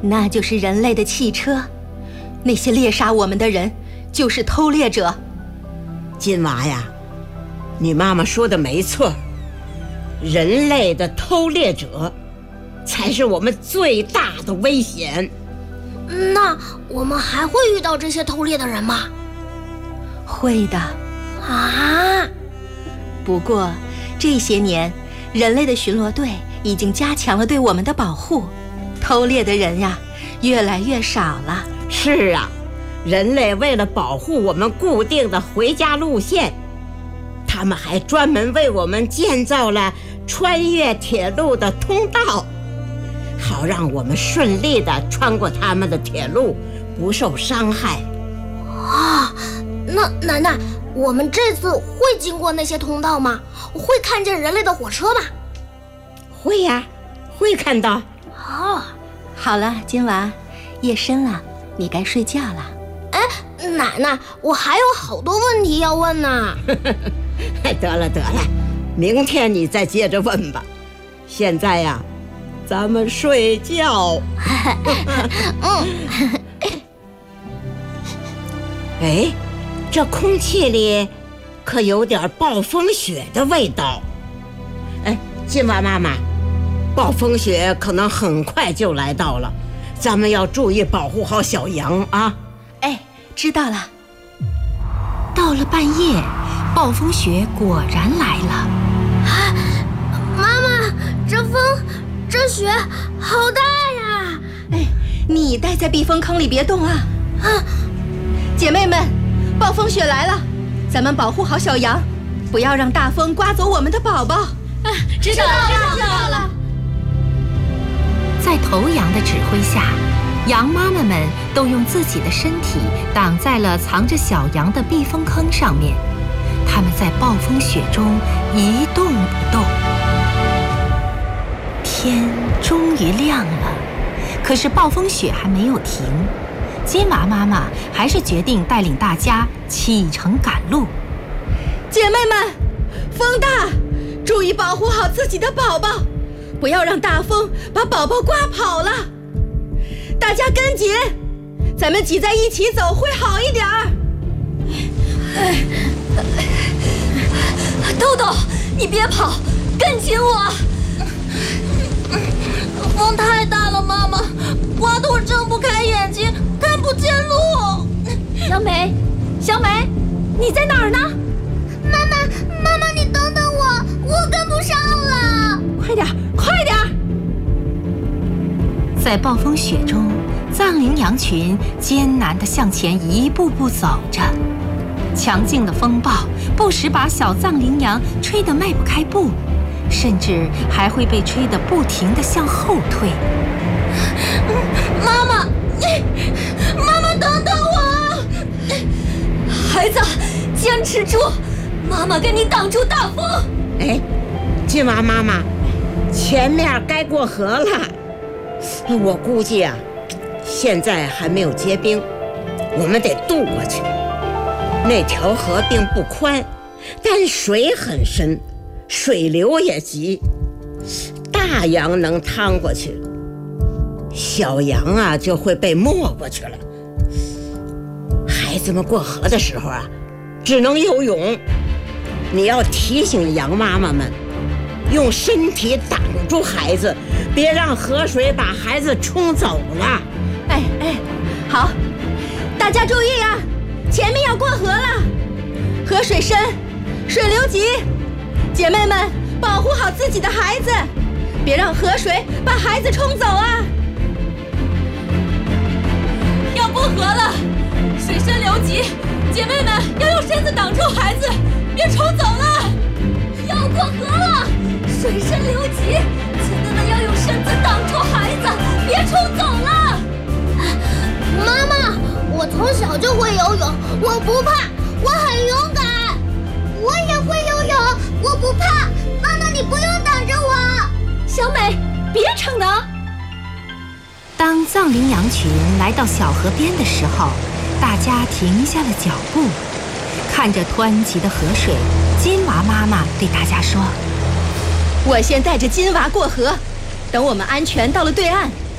那就是人类的汽车，那些猎杀我们的人就是偷猎者。 金娃呀，你妈妈说的没错，人类的偷猎者才是我们最大的危险。 那我们还会遇到这些偷猎的人吗？ 会的。 啊！ 不过这些年人类的巡逻队已经加强了对我们的保护，偷猎的人呀越来越少了。 是啊，人类为了保护我们固定的回家路线，他们还专门为我们建造了穿越铁路的通道，好让我们顺利地穿过他们的铁路，不受伤害。 那奶奶，我们这次会经过那些通道吗？会看见人类的火车吗？ 会呀，会看到。 好了，金娃，夜深了，你该睡觉了。 奶奶，我还有好多问题要问呢。 得了，明天你再接着问吧。现在呀，咱们睡觉。哎，这空气里可有点暴风雪的味道。哎，金娃妈妈，暴风雪可能很快就来到了，咱们要注意保护好小羊啊。 哎，知道了。到了半夜，暴风雪果然来了。 妈妈，这风这雪好大呀！ 哎，你待在避风坑里别动啊！姐妹们，暴风雪来了，咱们保护好小羊，不要让大风刮走我们的宝宝。 知道了。 在头羊的指挥下，羊妈妈们都用自己的身体挡在了藏着小羊的避风坑上面，它们在暴风雪中一动不动。天终于亮了，可是暴风雪还没有停。金娃妈妈还是决定带领大家启程赶路。 姐妹们，风大，注意保护好自己的宝宝，不要让大风把宝宝刮跑了。大家跟紧，咱们挤在一起走会好一点儿。 豆豆，你别跑，跟紧我。风太大了，妈妈，刮得我睁不开眼睛，看不见路。小美，你在哪儿呢？妈妈，你等等我跟不上了。 快点！ 在暴风雪中，藏羚羊群艰难地向前一步步走着。强劲的风暴不时把小藏羚羊吹得迈不开步，甚至还会被吹得不停地向后退。 妈妈，等等我！孩子，坚持住，妈妈给你挡住大风。 哎，金娃妈妈，前面该过河了，我估计啊，现在还没有结冰，我们得渡过去。那条河并不宽，但水很深，水流也急，大羊能趟过去，小羊啊就会被没过去了。孩子们过河的时候啊，只能游泳。你要提醒羊妈妈们，用身体挡住孩子，别让河水把孩子冲走了。 哎，好，大家注意啊，前面要过河了，河水深，水流急，姐妹们保护好自己的孩子，别让河水把孩子冲走啊！ 要过河了，水深流急，姐妹们要用身子挡住孩子，别冲走了。要过河了，水深流急，姐妹们要用身子挡住孩子，别冲走了。妈妈，我从小就会游泳，我不怕，我很勇敢。我也会游泳，我不怕。妈妈，你不用挡着我。小美，别逞能。 当藏羚羊群来到小河边的时候，大家停下了脚步，看着湍急的河水，金娃妈妈对大家说：“ 我先带着金娃过河，等我们安全到了对岸，